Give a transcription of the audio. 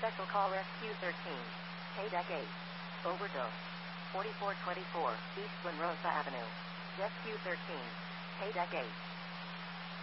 Special call SQ13. KDEC 8. Overdose. 4424 East La Rosa Avenue. SQ13. KDEC 8.